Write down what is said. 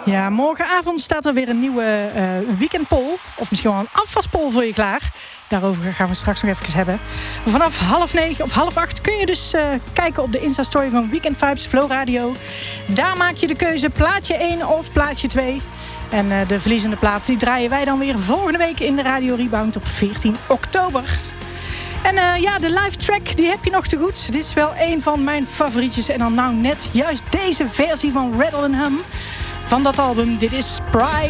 Ja, morgenavond staat er weer een nieuwe weekendpoll. Of misschien wel een afwaspoll voor je klaar. Daarover gaan we straks nog even hebben. Vanaf 7:30 of 7:30 kun je dus kijken op de Insta-story van Weekend Vibes Flow Radio. Daar maak je de keuze plaatje 1 of plaatje 2. En de verliezende plaat die draaien wij dan weer volgende week in de Radio Rebound op 14 oktober. En de live track die heb je nog te goed. Dit is wel een van mijn favorietjes. En dan nou net juist deze versie van Rattle and Hum van dat album. Dit is Pride.